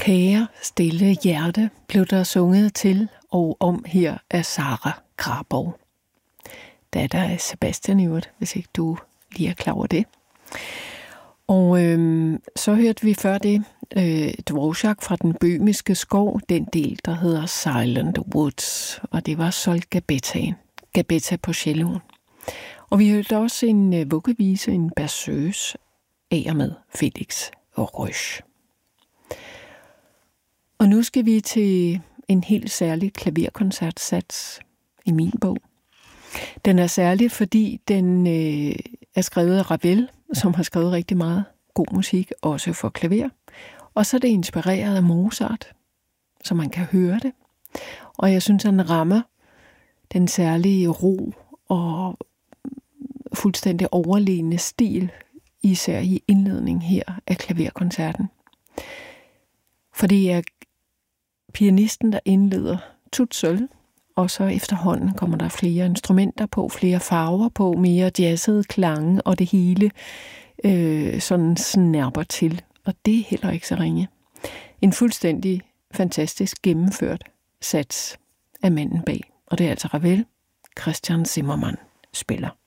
Kære stille hjerte blev der sunget til og om her af Sara Grabov. Datter af Sebastian i øvrigt, hvis ikke du lige er klar over det. Og så hørte vi før det Dvorak fra den bøhmiske skov, den del, der hedder Silent Woods, og det var Sol Gabetta på celloen. Og vi hørte også en vuggevise, en berceuse, af og med Felix Røsch. Og nu skal vi til en helt særlig klaverkoncertsats i min bog. Den er særlig, fordi den er skrevet af Ravel, som har skrevet rigtig meget god musik, også for klaver. Og så er det inspireret af Mozart, så man kan høre det. Og jeg synes, han rammer den særlige ro og fuldstændig overlegne stil, især i indledningen her af klaverkoncerten. For det er pianisten, der indleder tut sølv, og så efterhånden kommer der flere instrumenter på, flere farver på, mere jazzede klange, og det hele sådan snærper til. Og det er heller ikke så ringe. En fuldstændig fantastisk gennemført sats af manden bag. Og det er altså Ravel, Christian Zimmermann spiller.